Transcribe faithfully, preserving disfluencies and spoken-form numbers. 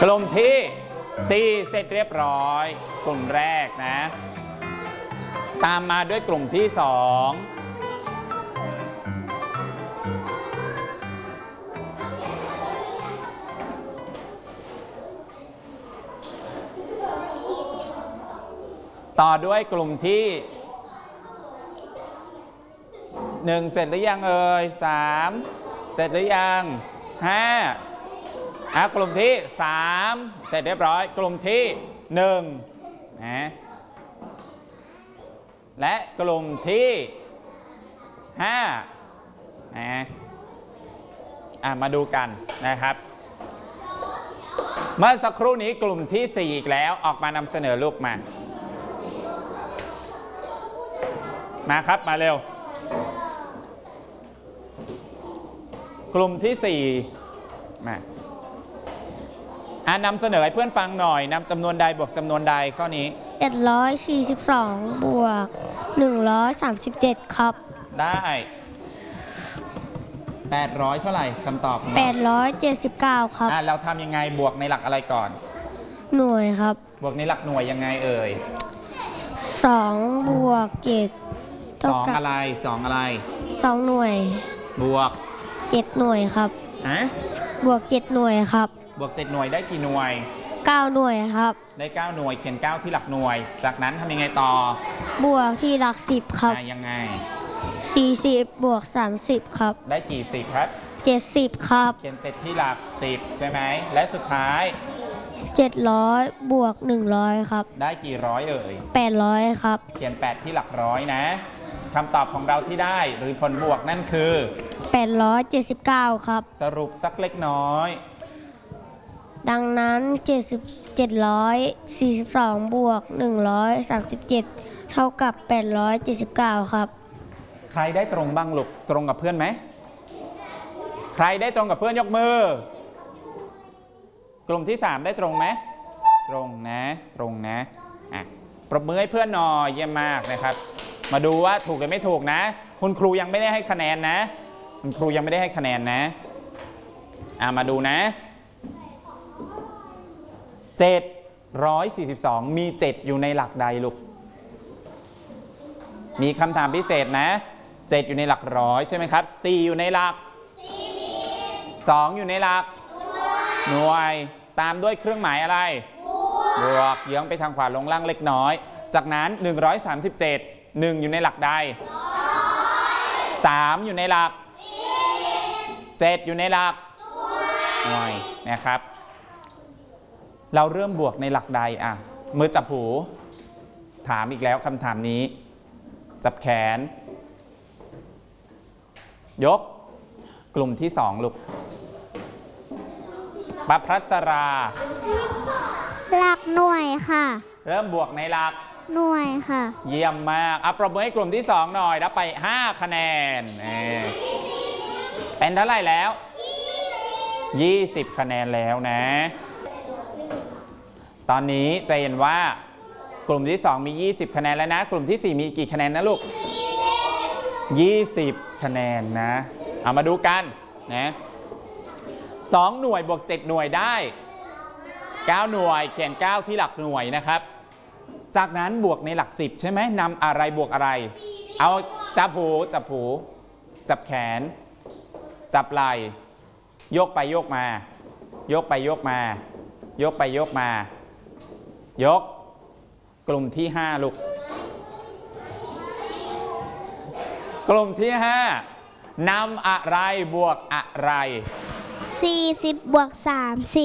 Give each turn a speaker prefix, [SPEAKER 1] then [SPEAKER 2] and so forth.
[SPEAKER 1] กลุ่มที่สี่เสร็จเรียบร้อยกลุ่มแรกนะตามมาด้วยกลุ่มที่สองต่อด้วยกลุ่มที่หนึ่งเสร็จหรือยังเอ่ยสามเสร็จหรือยังห้าอ่ะกลุ่มที่สามเสร็จเรียบร้อยกลุ่มที่หนึ่งนะและกลุ่มที่ห้านะอ่ะมาดูกันนะครับเมื่อสักครู่นี้กลุ่มที่สี่อีกแล้วออกมานำเสนอลูกมามาครับมาเร็วกลุ่มที่สี่มาอ่านำเสนอให้เพื่อนฟังหน่อยนำจำนวนใดบวกจำนวนใดข้อนี้
[SPEAKER 2] เจ็ดร้อยสี่สิบสองบวกหนึ่งร้อยสามสิบเจ็ดครับ
[SPEAKER 1] ได้แปดร้อยเท่าไหร่คำตอบ
[SPEAKER 2] แปดร้อยเจ็ดสิบเก้าครับ
[SPEAKER 1] อ่าเราทำยังไงบวกในหลักอะไรก่อน
[SPEAKER 2] หน่วยครับ
[SPEAKER 1] บวกในหลักหน่วยยังไงเอ่ย
[SPEAKER 2] สองบวกเจ็ด
[SPEAKER 1] สองอะไรสองอะไร
[SPEAKER 2] สองหน่วย
[SPEAKER 1] บวก
[SPEAKER 2] เจ็ดหน่วยครับ
[SPEAKER 1] ฮะ
[SPEAKER 2] บวกเจ็ดหน่วยครับ
[SPEAKER 1] บวกเจ็ดหน่วยได้กี่หน่วย
[SPEAKER 2] เก้าหน่วยครับ
[SPEAKER 1] ได้เก้าหน่วยเขียนเก้าที่หลักหน่วยจากนั้นทำยังไงต่อบ
[SPEAKER 2] วกที่หลักสิบครับ
[SPEAKER 1] ยังไง
[SPEAKER 2] สี่สิบบวกสามสิบครับ
[SPEAKER 1] ได้กี่สิบครับ
[SPEAKER 2] เจ็ดสิบครับ
[SPEAKER 1] เขียนเจ็ดที่หลักสิบใช่ไหมและสุดท้าย
[SPEAKER 2] เจ็ดร้อยบวกหนึ่งร้อยครับ
[SPEAKER 1] ได้กี่ร้อยเอ่ย
[SPEAKER 2] แปดร้อยครับ
[SPEAKER 1] เขียนแปดที่หลักร้อยนะคำตอบของเราที่ได้หรือผลบวกนั่นคือ
[SPEAKER 2] แปดร้อยเจ็ดสิบเก้าครับ
[SPEAKER 1] สรุปสักเล็กน้อย
[SPEAKER 2] ดังนั้นเจ็ดสิบ เจ็ดร้อยสี่สิบสองบวกหนึ่งร้อยสามสิบเจ็ดเท่ากับแปดร้อยเจ็ดสิบเก้าครับ
[SPEAKER 1] ใครได้ตรงบ้างลูกตรงกับเพื่อนไหมใครได้ตรงกับเพื่อนยกมือกลุ่มที่สามได้ตรงไหมตรงนะตรงนะอ่ะปรบมือให้เพื่อนหน่อยเยี่ยมมากนะครับมาดูว่าถูกหรือไม่ถูกนะคุณครูยังไม่ได้ให้คะแนนนะคุณครูยังไม่ได้ให้คะแนนนะอ่ะมาดูนะเจ็ดร้อยสี่สิบสองมีเจ็ดอยู่ในหลักใดลูกมีคำถามพิเศษนะเจ็ดอยู่ในหลักร้อยใช่ไหมครับสี่อยู่ในหลักสองอยู่ในหลักหน่วยตามด้วยเครื่องหมายอะไรบวกเยื้องไปทางขวาลงล่างเล็กน้อยจากนั้นหนึ่งร้อยสามสิบเจ็ด หนึ่งอยู่ในหลักใดสามอยู่ในหลักเจ็ดอยู่ในหลักหน่วยนะครับเราเริ่มบวกในหลักใดอ่ะมือจับหูถามอีกแล้วคำถามนี้จับแขนยกกลุ่มที่สองลูกประภัสรา
[SPEAKER 2] หลักหน่วยค่ะ
[SPEAKER 1] เริ่มบวกในหลัก
[SPEAKER 2] หน่วยค่ะ
[SPEAKER 1] เยี่ยมมากอ่ะปรบมือให้กลุ่มที่สองหน่อยรับไปห้าคะแนนเป็นเท่าไหร่แล้วยี่สิบคะแนนแล้วนะตอนนี้จะเห็นว่ากลุ่มที่สองมียี่สิบคะแนนแล้วนะกลุ่มที่สี่มีกี่คะแนนนะลูกยี่สิบคะแนนนะเอามาดูกันนะสองหน่วยบวกเจ็ดหน่วยได้เก้าหน่วยเขียนเก้าที่หลักหน่วยนะครับจากนั้นบวกในหลักสิบใช่ไหมนำอะไรบวกอะไรเอาจับหูจับหูจับแขนจับไหล่โยกไปโยกมายกไปโยกมายกไปโยกมายกกลุ่มที่ห้าลูกกลุ่มที่ห้านำอะไรบวกอะไร
[SPEAKER 2] สี่สิบบวกสามสิบ